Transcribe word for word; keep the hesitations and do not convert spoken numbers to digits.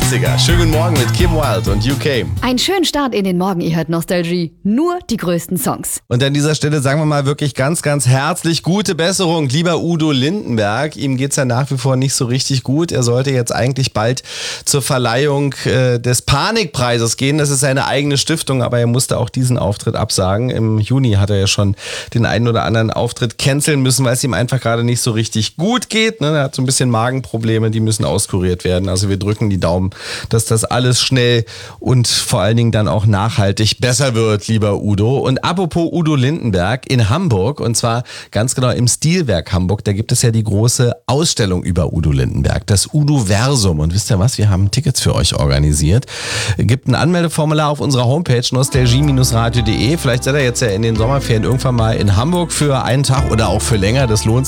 Klassiker. Schönen guten Morgen mit Kim Wilde und U K. Einen schönen Start in den Morgen, ihr hört Nostalgie. Nur die größten Songs. Und an dieser Stelle sagen wir mal wirklich ganz, ganz herzlich gute Besserung, lieber Udo Lindenberg. Ihm geht's ja nach wie vor nicht so richtig gut. Er sollte jetzt eigentlich bald zur Verleihung äh, des Panikpreises gehen. Das ist seine eigene Stiftung, aber er musste auch diesen Auftritt absagen. Im Juni hat er ja schon den einen oder anderen Auftritt canceln müssen, weil es ihm einfach gerade nicht so richtig gut geht. Ne? Er hat so ein bisschen Magenprobleme, die müssen auskuriert werden. Also wir drücken die Daumen, dass das alles schnell und vor allen Dingen dann auch nachhaltig besser wird, lieber Udo. Und apropos Udo Lindenberg, in Hamburg, und zwar ganz genau im Stilwerk Hamburg, da gibt es ja die große Ausstellung über Udo Lindenberg, das Udo-Versum. Und wisst ihr was, wir haben Tickets für euch organisiert. Es gibt ein Anmeldeformular auf unserer Homepage nostalgie Bindestrich radio punkt de. Vielleicht seid ihr jetzt ja in den Sommerferien irgendwann mal in Hamburg für einen Tag oder auch für länger, das lohnt